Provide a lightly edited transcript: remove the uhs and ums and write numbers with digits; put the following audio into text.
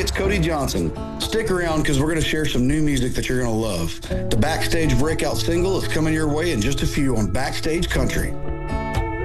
it's Cody Johnson. Stick around because we're going to share some new music that you're going to love. The Backstage breakout single is coming your way in just a few on Backstage Country.